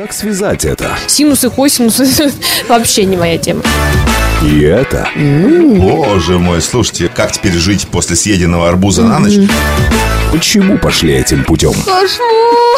Как связать это? Синусы, косинусы вообще не моя тема. И это? Боже мой, слушайте, как теперь жить после съеденного арбуза на ночь? Почему пошли этим путем? Кошмар!